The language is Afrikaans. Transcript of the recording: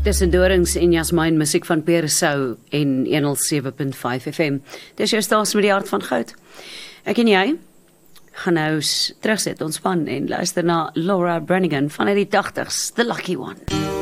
Tussen Dorings en Jasmine, musiek van Pierre Sou en 107.5 FM. Dis jou stasie met die hart van goud. Ek en jy gaan nou terugsit, ontspan en luister na Laura Branigan vanuit die 80s, The Lucky One.